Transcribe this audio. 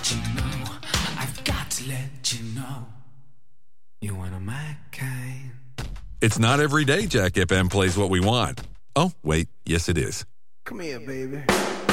let you know. I've got to let you know. You're one of my kind. It's not every day Jack FM plays what we want. Oh, wait, yes it is. Come here, baby.